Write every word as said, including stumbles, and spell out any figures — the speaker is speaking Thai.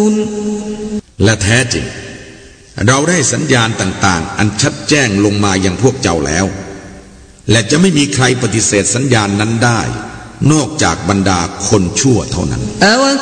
يعلمون และแท้จริงเราได้สัญญาณต่างๆอันชัดแจ้งลงมาอย่างพวกเจ้าแล้วและจะไม่มีใครปฏิเสธสัญญาณนั้นได้นอกจากบรรดาคนชั่วเท่านั้น